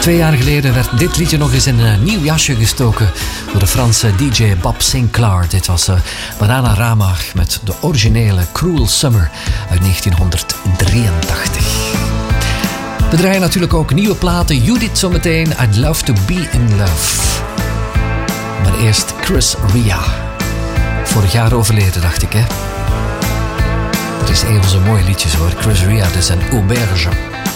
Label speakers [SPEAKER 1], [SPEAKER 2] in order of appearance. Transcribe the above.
[SPEAKER 1] 2 jaar geleden werd dit liedje nog eens in een nieuw jasje gestoken door de Franse DJ Bob Sinclair. Dit was Bananarama met de originele Cruel Summer uit 1983. We draaien natuurlijk ook nieuwe platen. Judith zometeen, I'd Love to Be in Love. Maar eerst Chris Rea. Vorig jaar overleden, dacht ik, hè? Het is een van zijn mooie liedjes hoor. Chris Rea, dus en Auberge.